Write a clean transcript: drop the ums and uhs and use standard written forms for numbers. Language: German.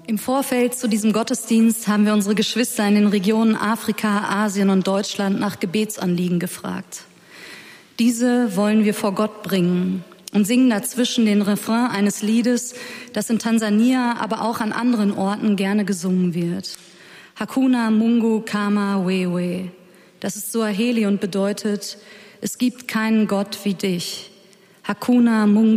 Im Vorfeld zu diesem Gottesdienst haben wir unsere Geschwister in den Regionen Afrika, Asien und Deutschland nach Gebetsanliegen gefragt. Diese wollen wir vor Gott bringen und singen dazwischen den Refrain eines Liedes, das in Tansania, aber auch an anderen Orten gerne gesungen wird. Hakuna Mungu Kama Wewe. Das ist Swahili und bedeutet, es gibt keinen Gott wie dich. Hakuna Mungu